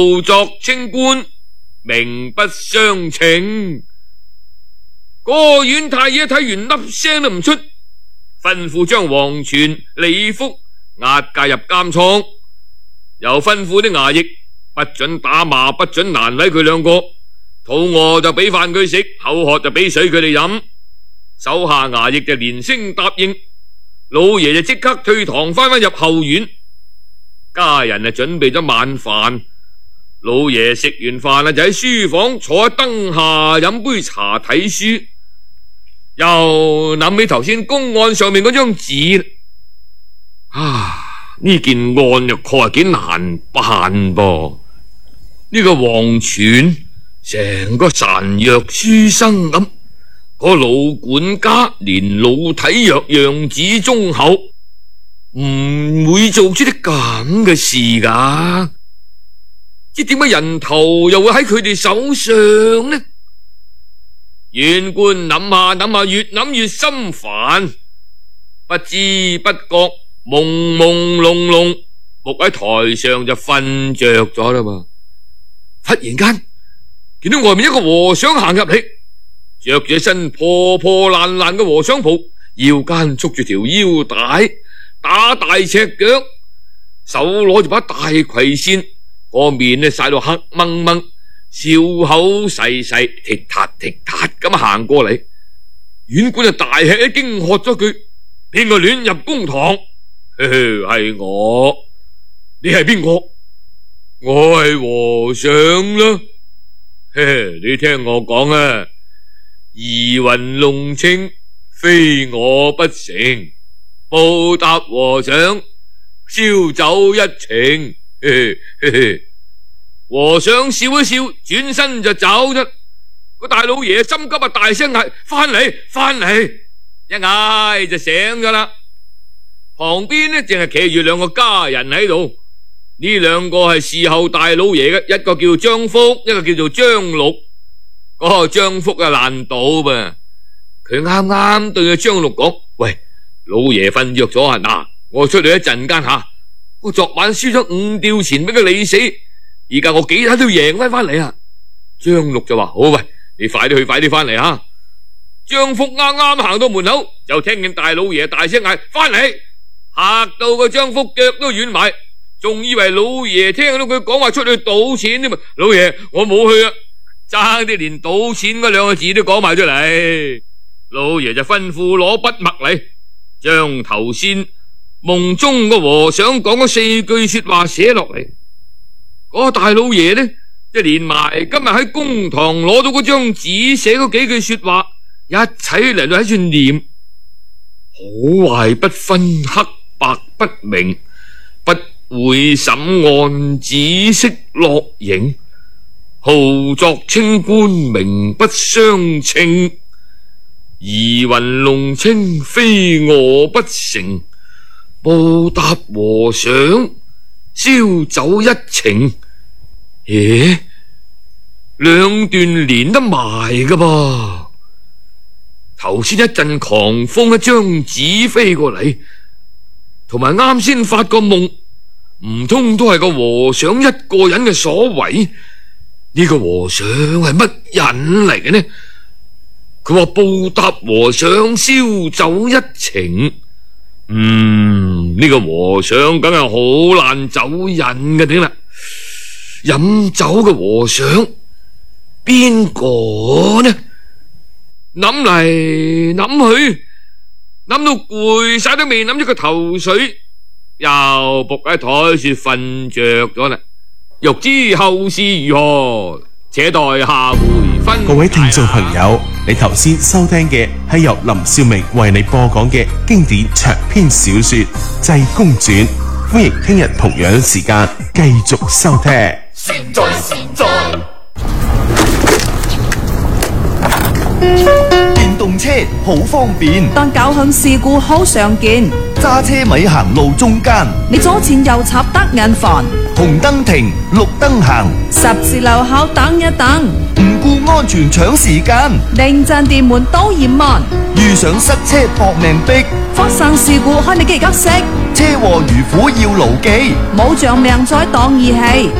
故作清官，名不相稱。個縣太爺睇完粒聲都唔出，吩咐將黃泉、李福押解入監倉，又吩咐啲衙役不准打罵，不准難為佢兩個，肚餓就俾飯佢食，口渴就俾水佢哋飲。手下衙役就連聲答應，老爺就即刻退堂翻入後院。家人就準備咗晚飯，老爺食完飯啦就喺書房坐喺燈下飲杯茶睇書，又諗起頭先公案上面嗰張紙，呢件案又確係幾難辦噃。呢個黃泉成個孱弱書生咁，個老管家連老體弱樣子忠厚，唔會做出啲咁嘅事噶。即點解人頭又會喺佢哋手上呢？縣官諗下諗下，越諗越心煩，不知不覺朦朦朧朧伏喺台上就瞓着咗啦嘛。忽然間見到外面一個和尚行入嚟，着住一身破破爛爛嘅和尚袍，腰間束住條腰帶，打大赤腳，手攞住把大葵扇，個面曬到黑掹掹，笑口細細，踢踏踢踏咁行過嚟。縣官就大吃一驚，喝咗句：邊個亂入公堂？係我。你係邊個？我係和尚啦。你聽我講啊，疑雲弄清，非我不成，報答和尚，燒酒一程。和尚笑一笑，轉身就走咗。個大老爺心急啊，大聲嗌：翻嚟，翻嚟！一嗌就醒咗啦。旁邊呢淨係企住兩個家人喺度，呢兩個係侍候大老爺嘅，一個叫張福，一個叫做張六。嗰個張福啊爛賭噃，佢啱啱對阿張六講：喂，老爺瞓着咗啊！嗱，我出去一陣間吓，我昨晚輸咗5吊錢俾佢理死，而家我幾睇都贏翻嚟啊！張六就話：好，喂，你快啲去，快啲翻嚟啊！張福啱啱行到門口，就聽見大老爺大聲嗌：翻嚟！嚇到個張福腳都軟埋，仲以為老爺聽到佢講話出去賭錢添嘛。老爺，我冇去啊，爭啲連賭錢嗰2個字都講埋出嚟。老爺就吩咐攞筆墨嚟，將頭先夢中個和尚講嗰4句說話寫落嚟。嗰個大老爺呢，就連埋今日喺公堂攞到嗰張紙寫嗰幾句說話，一齊嚟到喺度念：好壞不分，黑白不明，不會審案，只識落刑。好作清官，名不相稱。疑雲弄清，非我不成。報答和尚，燒酒一程。2段連得埋噶噃。頭先一陣狂風，一張紙飛過嚟，同埋啱先發個夢，唔通都係個和尚一個人嘅所為？呢個和尚係乜人嚟嘅呢？佢話報答和尚，燒酒一程。呢個和尚梗係好爛酒癮嘅點啦。飲酒嘅和尚邊個呢？諗嚟諗去，諗到攰晒都未諗出個頭緒，又伏喺台處瞓着咗啦。欲知後事如何，且待下回分解。 各位聽眾朋友，你頭先收聽嘅係由林少明為你播講嘅經典長篇小說《濟公傳》，歡迎聽日同樣時間繼續收聽。 善哉善哉。電動車好方便， 但交通事故好常見。 揸車咪行路中間， 你左前右插得眼煩。 紅燈停，綠燈行， 十字路口等一等， 唔顧安全搶時間， 臨陣電門都嫌慢， 遇上塞車搏命逼， 發生事故開你幾急色， 車禍如虎要牢記， 冇長命再當義氣。